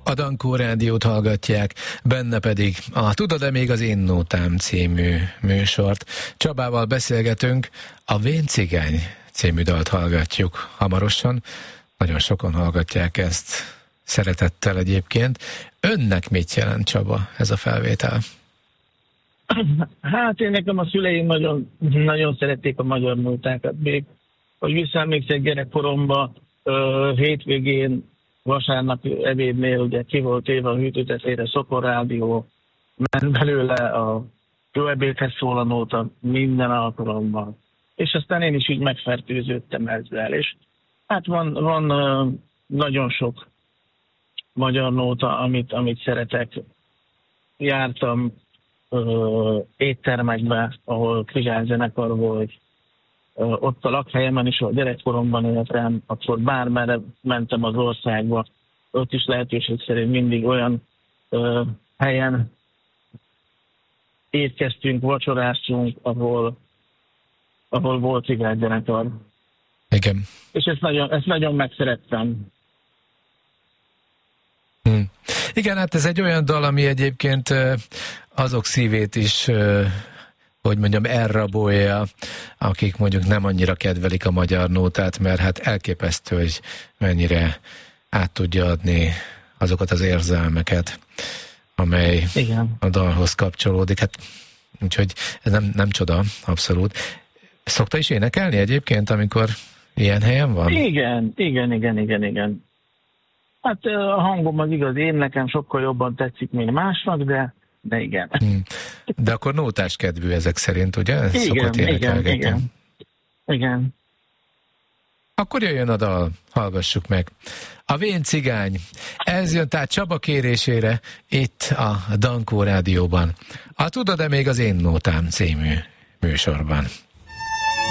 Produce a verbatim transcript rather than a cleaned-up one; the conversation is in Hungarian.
A Dankó Rádiót hallgatják, benne pedig a Tudod-e még az Én Nótám című műsort. Csabával beszélgetünk, a Vén cigány című dalt hallgatjuk hamarosan. Nagyon sokan hallgatják ezt szeretettel egyébként. Önnek mit jelent, Csaba, ez a felvétel? Hát én nekem a szüleim nagyon, nagyon szerették a magyar nótákat. Még, hogy visszaemlékszek gyerekkoromban, hétvégén, vasárnap ebédnél ugye ki volt éve a hűtőtetére Szokor Rádió, ment belőle a jó ebédhez szól a nóta minden alkalommal. És aztán én is így megfertőződtem ezzel. És hát van, van nagyon sok magyar nóta, amit, amit szeretek. Jártam ö, éttermekbe, ahol krizsányzenekar volt. Ö, ott a lakhelyemen is, a gyerekkoromban éltem, akkor bármerre mentem az országba. Ott is lehetőség szerint mindig olyan ö, helyen étkeztünk, vacsoráztunk, ahol, ahol volt cigányzenekar. Igen. És ezt nagyon, ezt nagyon megszerettem. Hmm. Igen, hát ez egy olyan dal, ami egyébként azok szívét is, hogy mondjam, elrabolja, akik mondjuk nem annyira kedvelik a magyar nótát, mert hát elképesztő, hogy mennyire át tudja adni azokat az érzelmeket, amely Igen. a dalhoz kapcsolódik. Hát, úgyhogy ez nem, nem csoda, abszolút. Szokta is énekelni egyébként, amikor ilyen helyen van? Igen, igen, igen, igen, igen. Hát a hangom az igaz, én nekem sokkal jobban tetszik, mint másnak, de, de igen. Hmm. De akkor nótás kedvű ezek szerint, ugye? Igen, igen, igen. Igen. Akkor jöjjön a dal, hallgassuk meg. A Vén cigány. Ez jön tehát Csaba kérésére itt a Dankó Rádióban. A Tudod-e még az Én Nótám című műsorban.